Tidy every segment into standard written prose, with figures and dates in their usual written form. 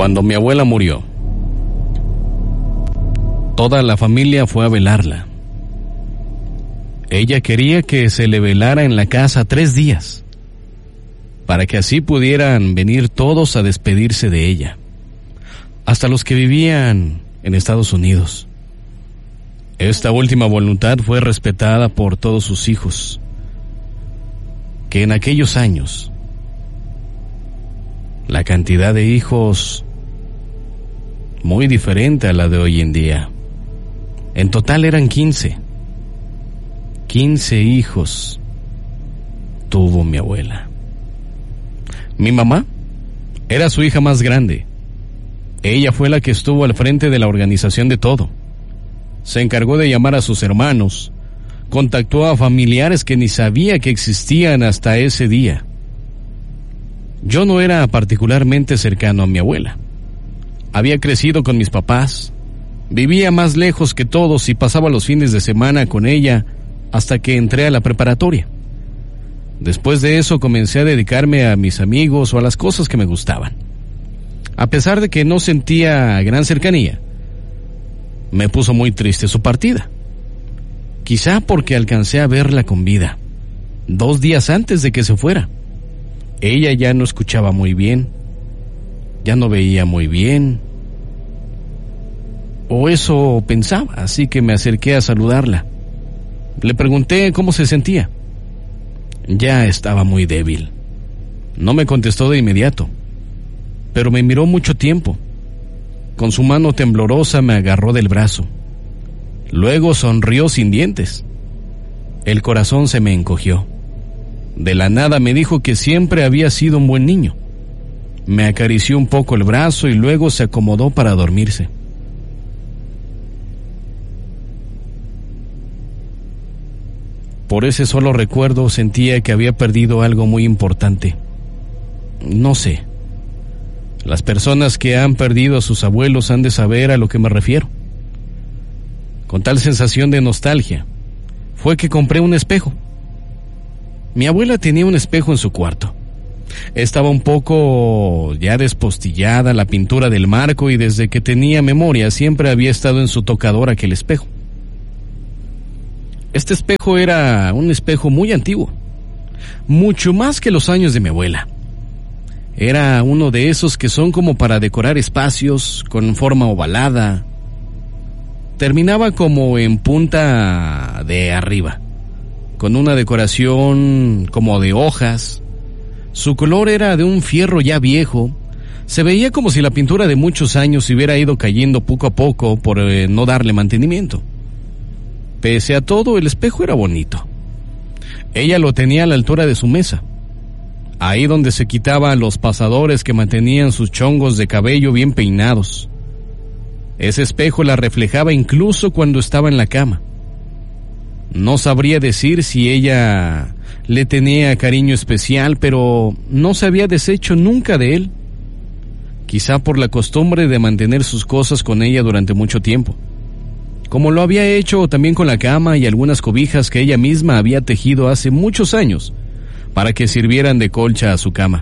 Cuando mi abuela murió, toda la familia fue a velarla. Ella quería que se le velara en la casa 3 días, para que así pudieran venir todos a despedirse de ella, hasta los que vivían en Estados Unidos. Esta última voluntad fue respetada por todos sus hijos, que en aquellos años, la cantidad de hijos muy diferente a la de hoy en día. En total eran 15 hijos tuvo mi abuela. Mi mamá era su hija más grande. Ella fue la que estuvo al frente de la organización de todo. Se encargó de llamar a sus hermanos, contactó a familiares que ni sabía que existían hasta ese día. Yo no era particularmente cercano a mi abuela. Había crecido con mis papás, vivía más lejos que todos y pasaba los fines de semana con ella hasta que entré a la preparatoria. Después de eso comencé a dedicarme a mis amigos o a las cosas que me gustaban. A pesar de que no sentía gran cercanía, me puso muy triste su partida. Quizá porque alcancé a verla con vida, 2 días antes de que se fuera. Ella ya no escuchaba muy bien, ya no veía muy bien, o eso pensaba, así que me acerqué a saludarla. Le pregunté cómo se sentía. Ya estaba muy débil. No me contestó de inmediato, pero me miró mucho tiempo. Con su mano temblorosa me agarró del brazo. Luego sonrió sin dientes. El corazón se me encogió. De la nada me dijo que siempre había sido un buen niño. Me acarició un poco el brazo y luego se acomodó para dormirse. Por ese solo recuerdo sentía que había perdido algo muy importante. No sé. Las personas que han perdido a sus abuelos han de saber a lo que me refiero. Con tal sensación de nostalgia, fue que compré un espejo. Mi abuela tenía un espejo en su cuarto. Estaba un poco ya despostillada la pintura del marco y desde que tenía memoria siempre había estado en su tocador aquel espejo. Este espejo era un espejo muy antiguo, mucho más que los años de mi abuela. Era uno de esos que son como para decorar espacios con forma ovalada. Terminaba como en punta de arriba, con una decoración como de hojas. Su color era de un fierro ya viejo. Se veía como si la pintura de muchos años hubiera ido cayendo poco a poco por no darle mantenimiento. Pese a todo, el espejo era bonito. Ella lo tenía a la altura de su mesa, ahí donde se quitaba los pasadores que mantenían sus chongos de cabello bien peinados. Ese espejo la reflejaba incluso cuando estaba en la cama. No sabría decir si ella le tenía cariño especial, pero no se había deshecho nunca de él. Quizá por la costumbre de mantener sus cosas con ella durante mucho tiempo, como lo había hecho también con la cama y algunas cobijas que ella misma había tejido hace muchos años para que sirvieran de colcha a su cama.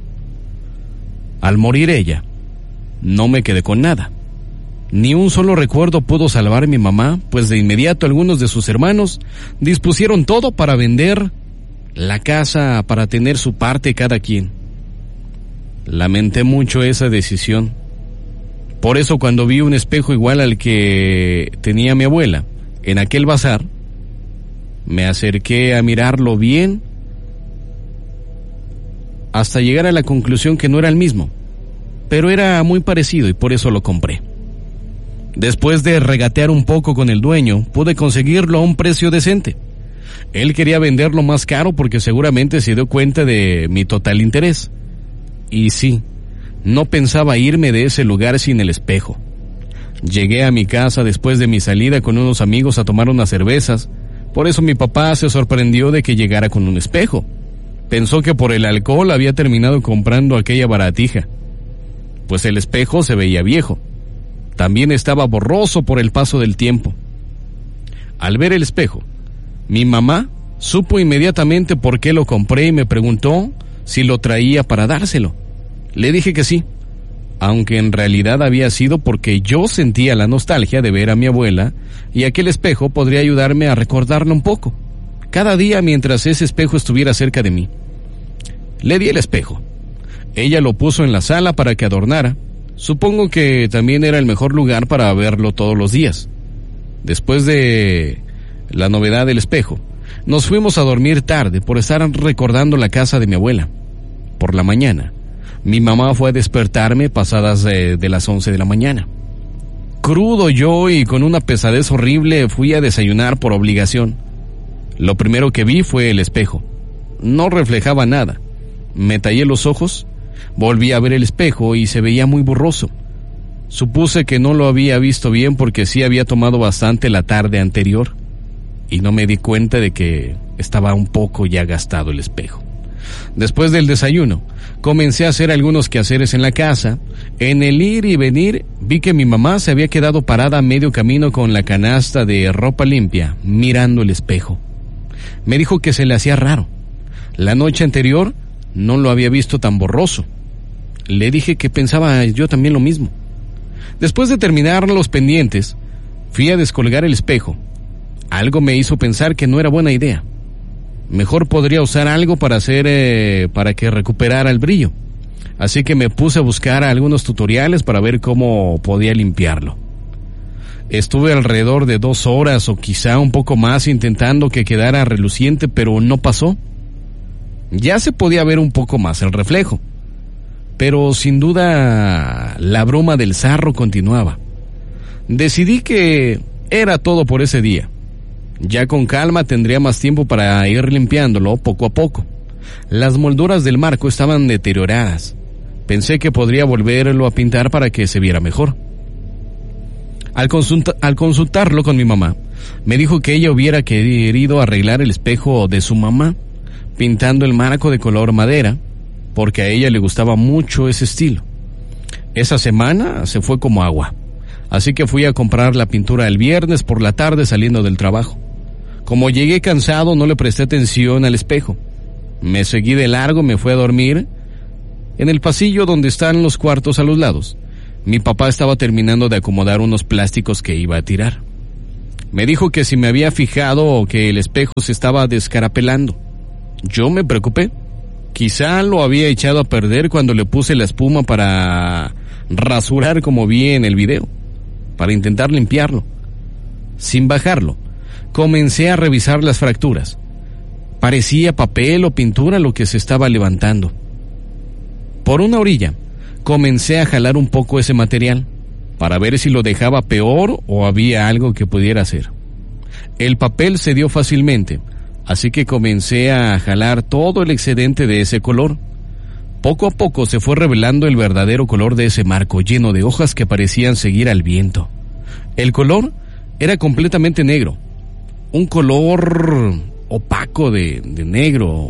Al morir ella, no me quedé con nada. Ni un solo recuerdo pudo salvar a mi mamá, pues de inmediato algunos de sus hermanos dispusieron todo para vender la casa para tener su parte cada quien. Lamenté mucho esa decisión. Por eso cuando vi un espejo igual al que tenía mi abuela en aquel bazar, me acerqué a mirarlo bien hasta llegar a la conclusión que no era el mismo, pero era muy parecido y por eso lo compré. Después de regatear un poco con el dueño, pude conseguirlo a un precio decente. Él quería venderlo más caro porque seguramente se dio cuenta de mi total interés. Y sí, no pensaba irme de ese lugar sin el espejo. Llegué a mi casa después de mi salida con unos amigos a tomar unas cervezas. Por eso mi papá se sorprendió de que llegara con un espejo. Pensó que por el alcohol había terminado comprando aquella baratija, pues el espejo se veía viejo. También estaba borroso por el paso del tiempo. Al ver el espejo, mi mamá supo inmediatamente por qué lo compré y me preguntó si lo traía para dárselo. Le dije que sí, aunque en realidad había sido porque yo sentía la nostalgia de ver a mi abuela y aquel espejo podría ayudarme a recordarla un poco, cada día mientras ese espejo estuviera cerca de mí. Le di el espejo. Ella lo puso en la sala para que adornara. Supongo que también era el mejor lugar para verlo todos los días. Después de la novedad del espejo, nos fuimos a dormir tarde por estar recordando la casa de mi abuela. Por la mañana, mi mamá fue a despertarme pasadas de las 11 de la mañana. Crudo yo y con una pesadez horrible fui a desayunar por obligación. Lo primero que vi fue el espejo. No reflejaba nada. Me tallé los ojos, volví a ver el espejo y se veía muy borroso. Supuse que no lo había visto bien porque sí había tomado bastante la tarde anterior y no me di cuenta de que estaba un poco ya gastado el espejo. Después del desayuno, comencé a hacer algunos quehaceres en la casa. En el ir y venir, vi que mi mamá se había quedado parada a medio camino con la canasta de ropa limpia, mirando el espejo. Me dijo que se le hacía raro. La noche anterior no lo había visto tan borroso. Le dije que pensaba yo también lo mismo. Después de terminar los pendientes, fui a descolgar el espejo. Algo me hizo pensar que no era buena idea. Mejor podría usar algo para que recuperara el brillo. Así que me puse a buscar algunos tutoriales para ver cómo podía limpiarlo. Estuve alrededor de 2 horas o quizá un poco más intentando que quedara reluciente, pero no pasó. Ya se podía ver un poco más el reflejo, pero sin duda la bruma del sarro continuaba. Decidí que era todo por ese día. Ya con calma tendría más tiempo para ir limpiándolo poco a poco. Las molduras del marco estaban deterioradas. Pensé que podría volverlo a pintar para que se viera mejor. Al consultarlo con mi mamá, me dijo que ella hubiera querido arreglar el espejo de su mamá, pintando el marco de color madera, porque a ella le gustaba mucho ese estilo. Esa semana se fue como agua, así que fui a comprar la pintura el viernes por la tarde saliendo del trabajo. Como llegué cansado, no le presté atención al espejo. Me seguí de largo, me fui a dormir. En el pasillo donde están los cuartos a los lados, mi papá estaba terminando de acomodar unos plásticos que iba a tirar. Me dijo que si me había fijado o que el espejo se estaba descarapelando. Yo me preocupé. Quizá lo había echado a perder cuando le puse la espuma para rasurar como vi en el video, para intentar limpiarlo. Sin bajarlo, comencé a revisar las fracturas. Parecía papel o pintura lo que se estaba levantando. Por una orilla, comencé a jalar un poco ese material, para ver si lo dejaba peor o había algo que pudiera hacer. El papel cedió fácilmente, así que comencé a jalar todo el excedente de ese color. Poco a poco se fue revelando el verdadero color de ese marco lleno de hojas que parecían seguir al viento. El color era completamente negro, un color opaco de negro.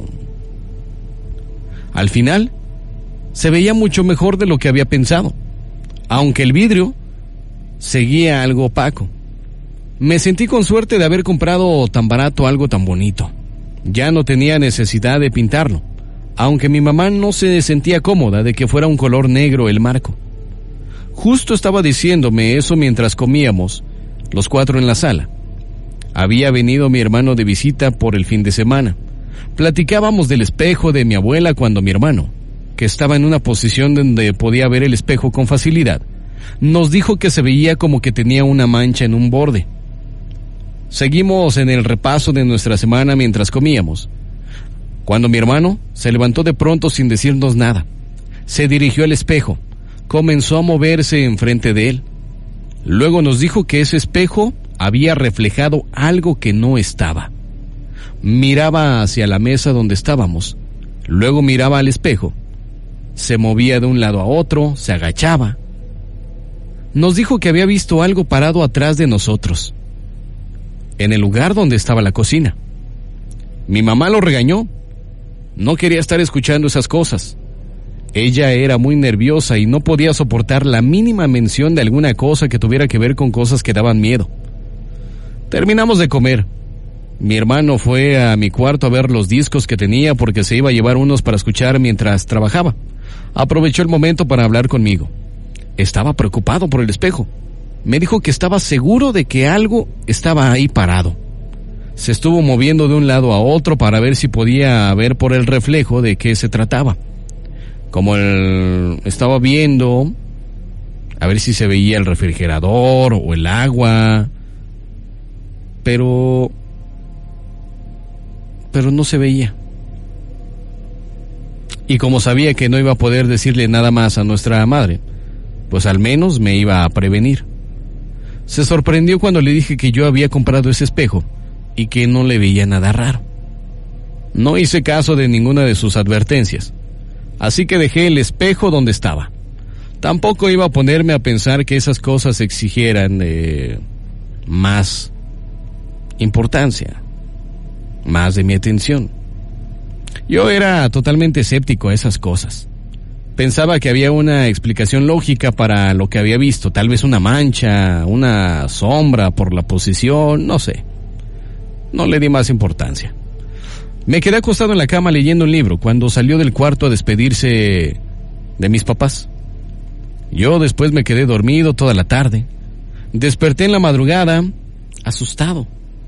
Al final, se veía mucho mejor de lo que había pensado, aunque el vidrio seguía algo opaco. Me sentí con suerte de haber comprado tan barato algo tan bonito. Ya no tenía necesidad de pintarlo, aunque mi mamá no se sentía cómoda de que fuera un color negro el marco. Justo estaba diciéndome eso mientras comíamos, los 4 en la sala. Había venido mi hermano de visita por el fin de semana. Platicábamos del espejo de mi abuela cuando mi hermano, que estaba en una posición donde podía ver el espejo con facilidad, nos dijo que se veía como que tenía una mancha en un borde. Seguimos en el repaso de nuestra semana mientras comíamos, cuando mi hermano se levantó de pronto sin decirnos nada. Se dirigió al espejo, comenzó a moverse enfrente de él. Luego nos dijo que ese espejo había reflejado algo que no estaba. Miraba hacia la mesa donde estábamos, luego miraba al espejo, se movía de un lado a otro, se agachaba. Nos dijo que había visto algo parado atrás de nosotros, en el lugar donde estaba la cocina. Mi mamá lo regañó. No quería estar escuchando esas cosas. Ella era muy nerviosa y no podía soportar la mínima mención de alguna cosa que tuviera que ver con cosas que daban miedo. Terminamos de comer. Mi hermano fue a mi cuarto a ver los discos que tenía porque se iba a llevar unos para escuchar mientras trabajaba. Aprovechó el momento para hablar conmigo. estaba preocupado por el espejo. Me dijo que estaba seguro de que algo estaba ahí parado. Se estuvo moviendo de un lado a otro para ver si podía ver por el reflejo de qué se trataba. Como él estaba viendo, a ver si se veía el refrigerador o el agua, pero no se veía. Y como sabía que no iba a poder decirle nada más a nuestra madre, pues al menos me iba a prevenir. Se sorprendió cuando le dije que yo había comprado ese espejo y que no le veía nada raro. No hice caso de ninguna de sus advertencias, así que dejé el espejo donde estaba. Tampoco iba a ponerme a pensar que esas cosas exigieran más importancia, más de mi atención. Yo era totalmente escéptico a esas cosas. Pensaba que había una explicación lógica para lo que había visto, tal vez una mancha, una sombra por la posición, no sé. No le di más importancia. Me quedé acostado en la cama leyendo un libro cuando salió del cuarto a despedirse de mis papás. Yo después me quedé dormido toda la tarde. Desperté en la madrugada, asustado.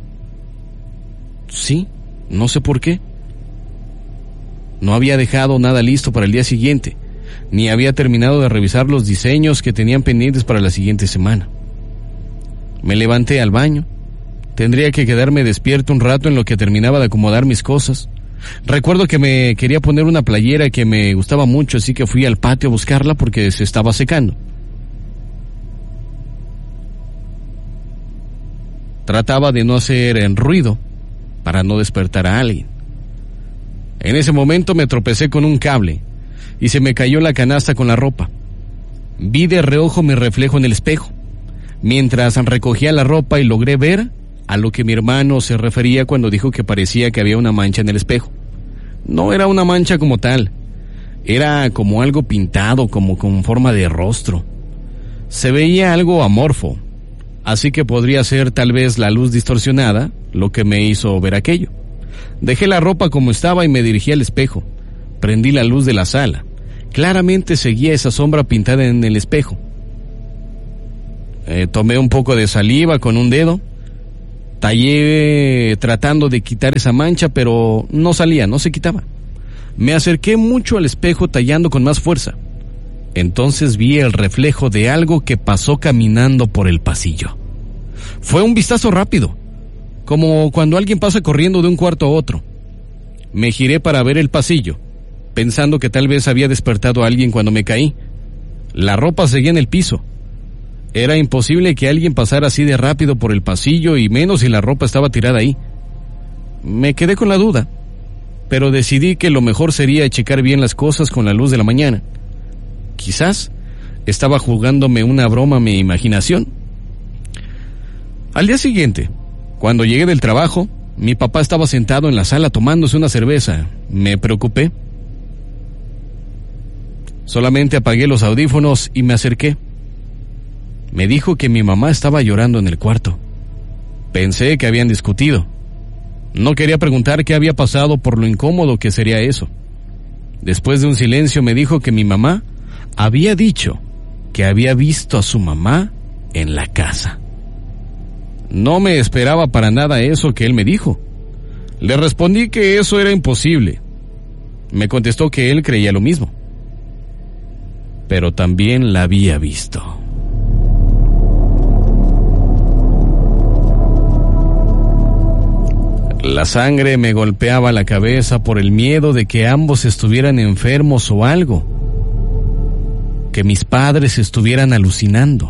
Sí, no sé por qué. No había dejado nada listo para el día siguiente, ni había terminado de revisar los diseños que tenían pendientes para la siguiente semana. Me levanté al baño. Tendría que quedarme despierto un rato en lo que terminaba de acomodar mis cosas. Recuerdo que me quería poner una playera que me gustaba mucho, así que fui al patio a buscarla porque se estaba secando. Trataba de no hacer ruido para no despertar a alguien. En ese momento me tropecé con un cable y se me cayó la canasta con la ropa. Vi de reojo mi reflejo en el espejo, mientras recogía la ropa y logré ver a lo que mi hermano se refería cuando dijo que parecía que había una mancha en el espejo. No era una mancha como tal, era como algo pintado, como con forma de rostro. Se veía algo amorfo, así que podría ser tal vez la luz distorsionada lo que me hizo ver aquello. Dejé la ropa como estaba y me dirigí al espejo. Prendí la luz de la sala. Claramente seguía esa sombra pintada en el espejo. Tomé un poco de saliva con un dedo. Tallé tratando de quitar esa mancha, pero no salía, no se quitaba. Me acerqué mucho al espejo tallando con más fuerza. Entonces vi el reflejo de algo que pasó caminando por el pasillo. Fue un vistazo rápido, como cuando alguien pasa corriendo de un cuarto a otro. Me giré para ver el pasillo, pensando que tal vez había despertado a alguien cuando me caí. La ropa seguía en el piso. Era imposible que alguien pasara así de rápido por el pasillo, y menos si la ropa estaba tirada ahí. Me quedé con la duda, pero decidí que lo mejor sería checar bien las cosas con la luz de la mañana. Quizás estaba jugándome una broma mi imaginación. Al día siguiente, cuando llegué del trabajo, mi papá estaba sentado en la sala tomándose una cerveza. Me preocupé. Solamente apagué los audífonos y me acerqué. Me dijo que mi mamá estaba llorando en el cuarto. Pensé que habían discutido. No quería preguntar qué había pasado por lo incómodo que sería eso. Después de un silencio me dijo que mi mamá había dicho que había visto a su mamá en la casa. No me esperaba para nada eso que él me dijo. Le respondí que eso era imposible. Me contestó que él creía lo mismo, pero también la había visto. La sangre me golpeaba la cabeza por el miedo de que ambos estuvieran enfermos o algo, que mis padres estuvieran alucinando.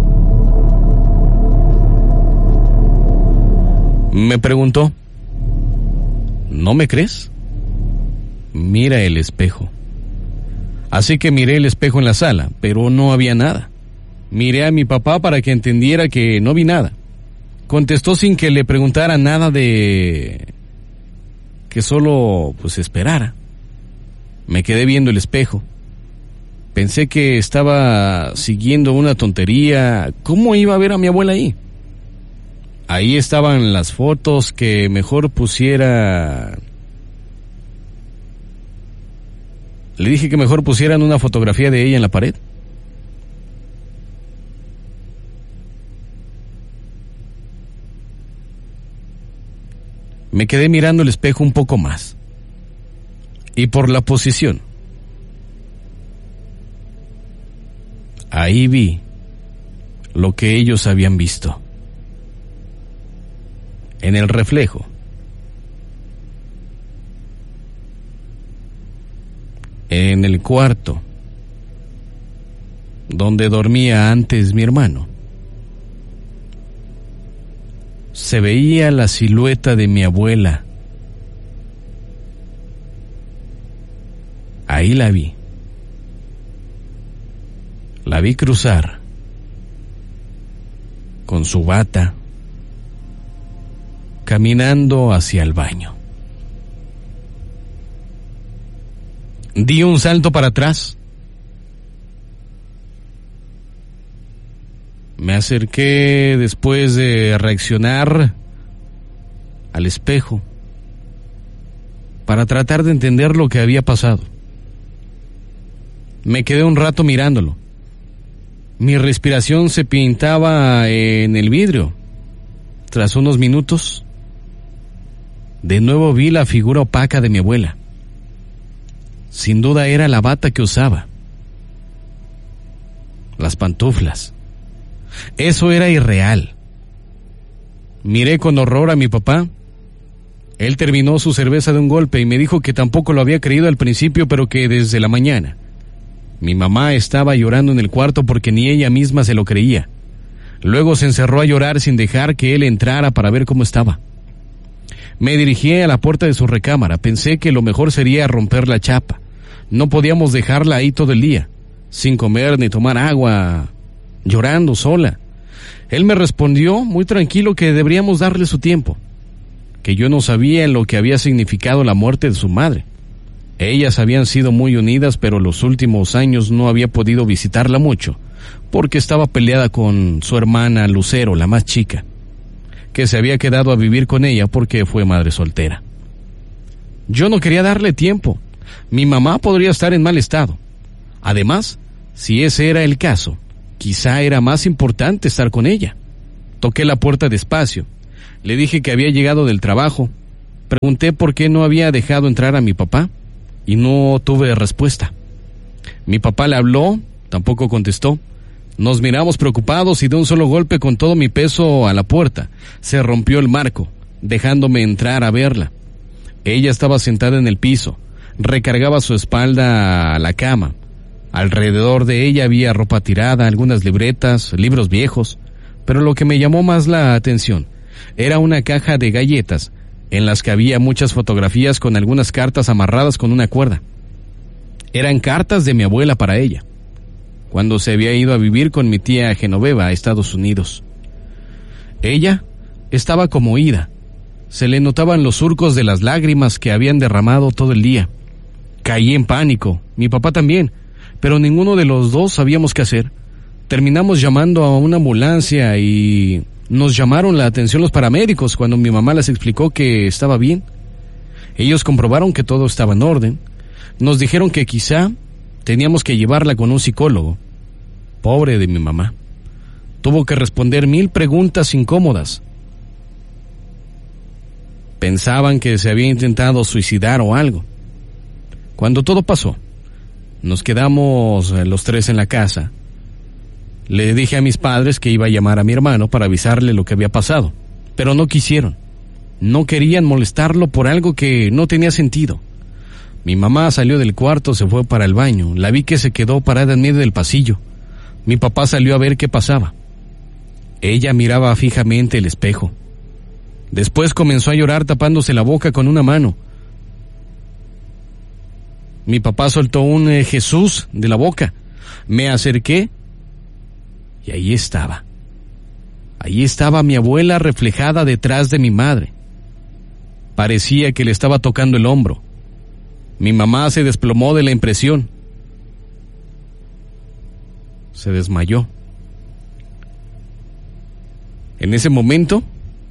Me preguntó, ¿no me crees? Mira el espejo. Así que miré el espejo en la sala, pero no había nada. Miré a mi papá para que entendiera que no vi nada. Contestó sin que le preguntara nada, de que solo esperara. Me quedé viendo el espejo. Pensé que estaba siguiendo una tontería. ¿Cómo iba a ver a mi abuela ahí? Ahí estaban las fotos que mejor pusiera. Le dije que mejor pusieran una fotografía de ella en la pared. Me quedé mirando el espejo un poco más. Y por la posición, ahí vi lo que ellos habían visto. En el reflejo, en el cuarto donde dormía antes mi hermano, se veía la silueta de mi abuela. Ahí la vi. La vi cruzar con su bata, caminando hacia el baño. Di un salto para atrás. Me acerqué después de reaccionar al espejo para tratar de entender lo que había pasado. Me quedé un rato mirándolo. Mi respiración se pintaba en el vidrio. Tras unos minutos, de nuevo vi la figura opaca de mi abuela. Sin duda era la bata que usaba, las pantuflas. Eso era irreal. Miré con horror a mi papá. Él terminó su cerveza de un golpe y me dijo que tampoco lo había creído al principio, pero que desde la mañana mi mamá estaba llorando en el cuarto porque ni ella misma se lo creía. Luego se encerró a llorar sin dejar que él entrara para ver cómo estaba. Me dirigí a la puerta de su recámara. Pensé que lo mejor sería romper la chapa. No podíamos dejarla ahí todo el día, sin comer ni tomar agua, llorando sola. Él me respondió muy tranquilo que deberíamos darle su tiempo, que yo no sabía lo que había significado la muerte de su madre. Ellas habían sido muy unidas, pero los últimos años no había podido visitarla mucho, porque estaba peleada con su hermana Lucero, la más chica, que se había quedado a vivir con ella porque fue madre soltera. Yo no quería darle tiempo. Mi mamá podría estar en mal estado. Además, si ese era el caso, quizá era más importante estar con ella. Toqué la puerta despacio. Le dije que había llegado del trabajo. Pregunté por qué no había dejado entrar a mi papá y no tuve respuesta. Mi papá le habló, tampoco contestó. Nos miramos preocupados y de un solo golpe, con todo mi peso a la puerta, se rompió el marco, dejándome entrar a verla. Ella estaba sentada en el piso, recargaba su espalda a la cama. Alrededor de ella había ropa tirada, algunas libretas, libros viejos, pero lo que me llamó más la atención era una caja de galletas en las que había muchas fotografías con algunas cartas amarradas con una cuerda. Eran cartas de mi abuela para ella, cuando se había ido a vivir con mi tía Genoveva a Estados Unidos. Ella estaba como ida. Se le notaban los surcos de las lágrimas que habían derramado todo el día. Caí en pánico, mi papá también, pero ninguno de los dos sabíamos qué hacer. Terminamos llamando a una ambulancia y nos llamaron la atención los paramédicos cuando mi mamá les explicó que estaba bien. Ellos comprobaron que todo estaba en orden. Nos dijeron que quizá teníamos que llevarla con un psicólogo. Pobre de mi mamá. Tuvo que responder 1000 preguntas incómodas. Pensaban que se había intentado suicidar o algo. Cuando todo pasó, nos quedamos los tres en la casa. Le dije a mis padres que iba a llamar a mi hermano para avisarle lo que había pasado, pero no quisieron. No querían molestarlo por algo que no tenía sentido. Mi mamá salió del cuarto, se fue para el baño. La vi que se quedó parada en medio del pasillo. Mi papá salió a ver qué pasaba. Ella miraba fijamente el espejo. Después comenzó a llorar tapándose la boca con una mano. Mi papá soltó un Jesús de la boca. Me acerqué y ahí estaba. Ahí estaba mi abuela reflejada detrás de mi madre. Parecía que le estaba tocando el hombro. Mi mamá se desplomó de la impresión. Se desmayó. En ese momento,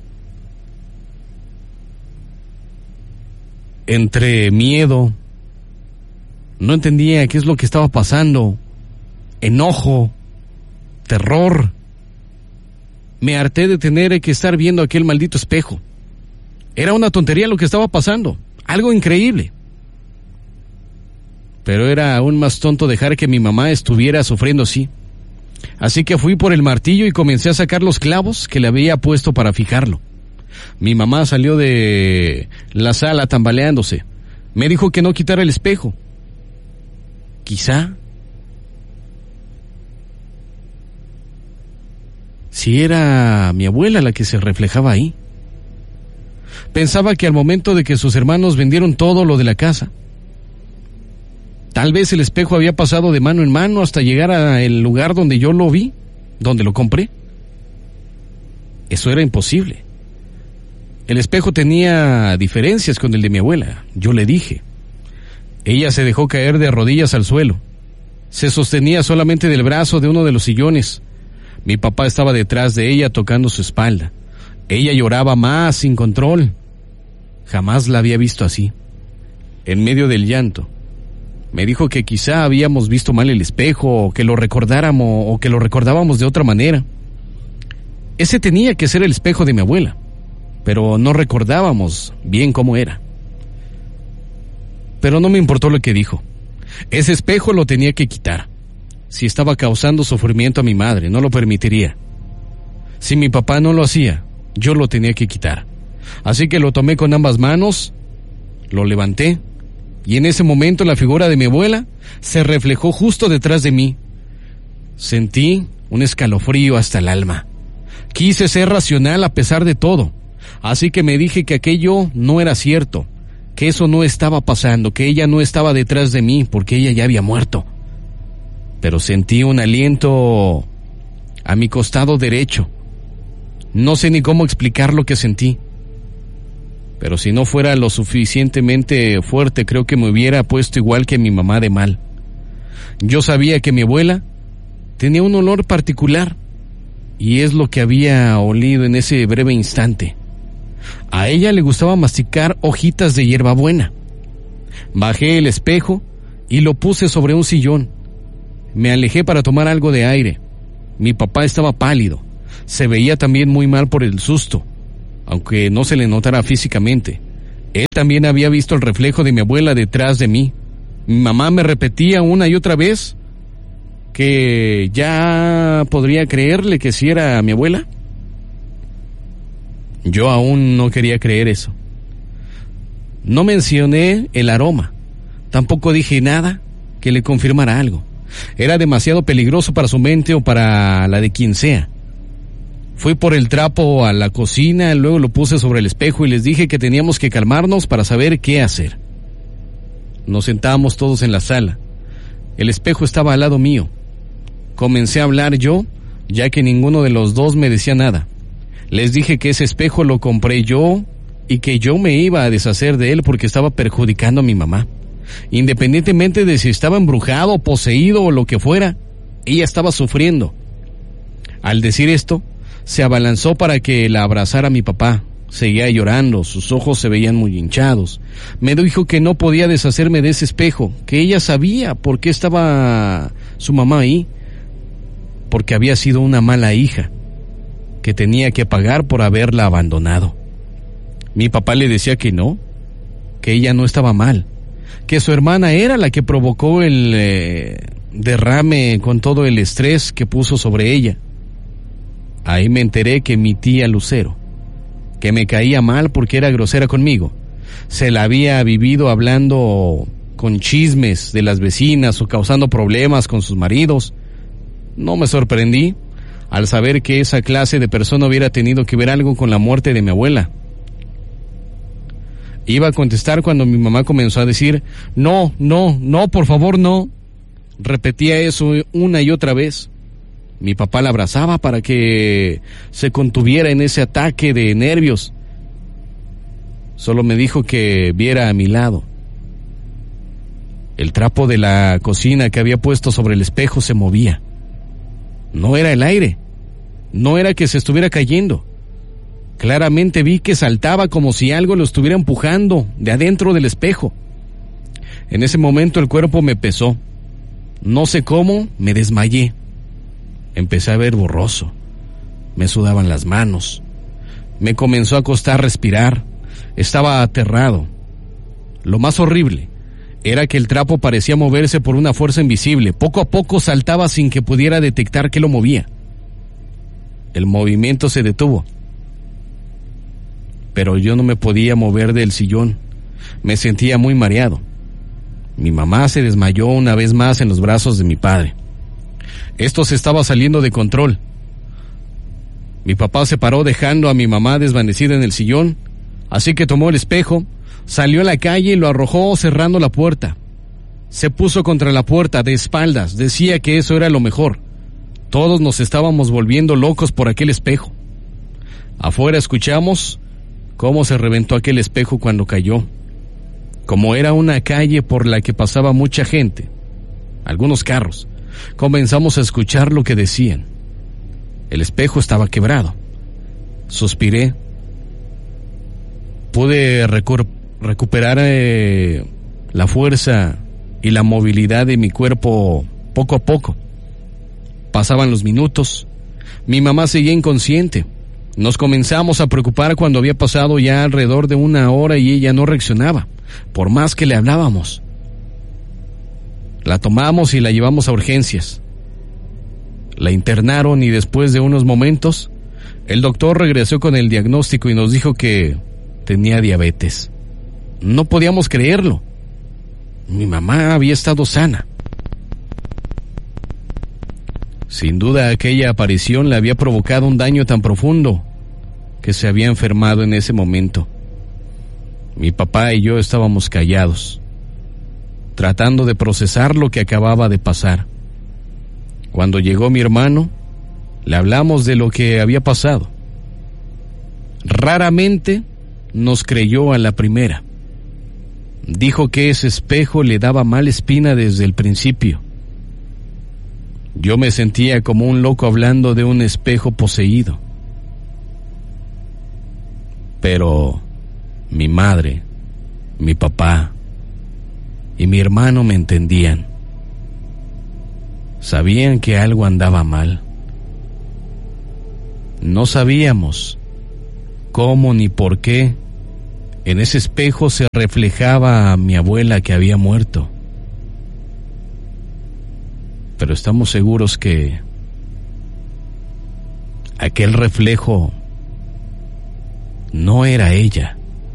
entre miedo, no entendía qué es lo que estaba pasando, enojo, terror, me harté de tener que estar viendo aquel maldito espejo. Era una tontería lo que estaba pasando, algo increíble. Pero era aún más tonto dejar que mi mamá estuviera sufriendo así. Así que fui por el martillo y comencé a sacar los clavos que le había puesto para fijarlo. Mi mamá salió de la sala tambaleándose. Me dijo que no quitara el espejo. Quizá si era mi abuela la que se reflejaba ahí. Pensaba que al momento de que sus hermanos vendieron todo lo de la casa, tal vez el espejo había pasado de mano en mano hasta llegar al lugar donde yo lo vi, donde lo compré. Eso era imposible. El espejo tenía diferencias con el de mi abuela, yo le dije. Ella se dejó caer de rodillas al suelo. Se sostenía solamente del brazo de uno de los sillones. Mi papá estaba detrás de ella tocando su espalda. Ella lloraba más, sin control. Jamás la había visto así. En medio del llanto, me dijo que quizá habíamos visto mal el espejo, o que lo recordáramos, o que lo recordábamos de otra manera. Ese tenía que ser el espejo de mi abuela, pero no recordábamos bien cómo era. Pero no me importó lo que dijo. Ese espejo lo tenía que quitar. Si estaba causando sufrimiento a mi madre, no lo permitiría. Si mi papá no lo hacía, yo lo tenía que quitar. Así que lo tomé con ambas manos, lo levanté, y en ese momento la figura de mi abuela se reflejó justo detrás de mí. Sentí un escalofrío hasta el alma. Quise ser racional a pesar de todo, así que me dije que aquello no era cierto, que eso no estaba pasando, que ella no estaba detrás de mí, porque ella ya había muerto. Pero sentí un aliento a mi costado derecho. No sé ni cómo explicar lo que sentí. Pero si no fuera lo suficientemente fuerte, creo que me hubiera puesto igual que mi mamá de mal. Yo sabía que mi abuela tenía un olor particular, y es lo que había olido en ese breve instante. A ella le gustaba masticar hojitas de hierbabuena. Bajé el espejo y lo puse sobre un sillón. Me alejé para tomar algo de aire. Mi papá estaba pálido. Se veía también muy mal por el susto, aunque no se le notara físicamente. Él también había visto el reflejo de mi abuela detrás de mí. Mi mamá me repetía una y otra vez que ya podría creerle que sí era mi abuela. Yo aún no quería creer eso. No mencioné el aroma. Tampoco dije nada que le confirmara algo. Era demasiado peligroso para su mente o para la de quien sea. Fui por el trapo a la cocina, luego lo puse sobre el espejo y les dije que teníamos que calmarnos para saber qué hacer. Nos sentábamos todos en la sala. El espejo estaba al lado mío. Comencé a hablar yo, ya que ninguno de los dos me decía nada. Les dije que ese espejo lo compré yo y que yo me iba a deshacer de él porque estaba perjudicando a mi mamá. Independientemente de si estaba embrujado, poseído o lo que fuera, ella estaba sufriendo. Al decir esto, se abalanzó para que la abrazara mi papá. Seguía llorando, sus ojos se veían muy hinchados. Me dijo que no podía deshacerme de ese espejo, que ella sabía por qué estaba su mamá ahí, porque había sido una mala hija, que tenía que pagar por haberla abandonado. Mi papá le decía que no, que ella no estaba mal, que su hermana era la que provocó el derrame con todo el estrés que puso sobre ella. Ahí me enteré que mi tía Lucero, que me caía mal porque era grosera conmigo, se la había vivido hablando con chismes de las vecinas o causando problemas con sus maridos. No me sorprendí al saber que esa clase de persona hubiera tenido que ver algo con la muerte de mi abuela. Iba a contestar cuando mi mamá comenzó a decir, no, por favor, no. Repetía eso una y otra vez. Mi papá la abrazaba para que se contuviera en ese ataque de nervios. Solo me dijo que viera a mi lado. El trapo de la cocina que había puesto sobre el espejo se movía. No era el aire, no era que se estuviera cayendo. Claramente vi que saltaba como si algo lo estuviera empujando de adentro del espejo. En ese momento el cuerpo me pesó. No sé cómo, me desmayé. Empecé a ver borroso. Me sudaban las manos. Me comenzó a costar respirar. Estaba aterrado. Lo más horrible era que el trapo parecía moverse por una fuerza invisible. Poco a poco saltaba sin que pudiera detectar que lo movía. El movimiento se detuvo, pero yo no me podía mover del sillón. Me sentía muy mareado. Mi mamá se desmayó una vez más en los brazos de mi padre. Esto se estaba saliendo de control. Mi papá se paró dejando a mi mamá desvanecida en el sillón, así que tomó el espejo, salió a la calle y lo arrojó cerrando la puerta. Se puso contra la puerta de espaldas, decía que eso era lo mejor. Todos nos estábamos volviendo locos por aquel espejo. Afuera escuchamos cómo se reventó aquel espejo cuando cayó. Como era una calle por la que pasaba mucha gente, algunos carros, comenzamos a escuchar lo que decían. El espejo estaba quebrado. Suspiré. Pude recuperar la fuerza y la movilidad de mi cuerpo poco a poco. Pasaban los minutos. Mi mamá seguía inconsciente. Nos comenzamos a preocupar cuando había pasado ya alrededor de 1 hora y ella no reaccionaba, por más que le hablábamos. La tomamos y la llevamos a urgencias. La internaron y después de unos momentos, el doctor regresó con el diagnóstico y nos dijo que tenía diabetes. No podíamos creerlo. Mi mamá había estado sana. Sin duda aquella aparición le había provocado un daño tan profundo que se había enfermado en ese momento. Mi papá y yo estábamos callados, tratando de procesar lo que acababa de pasar. Cuando llegó mi hermano, le hablamos de lo que había pasado. Raramente nos creyó a la primera. Dijo que ese espejo le daba mala espina desde el principio. Yo me sentía como un loco hablando de un espejo poseído. Pero mi madre, mi papá y mi hermano me entendían. Sabían que algo andaba mal. No sabíamos cómo ni por qué en ese espejo se reflejaba a mi abuela que había muerto. Pero estamos seguros que aquel reflejo no era ella,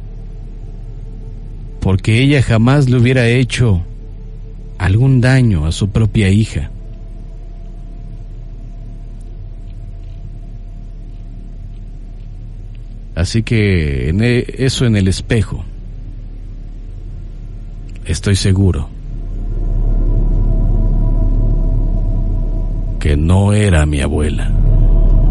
porque ella jamás le hubiera hecho algún daño a su propia hija. Así que eso en el espejo, estoy seguro que no era mi abuela.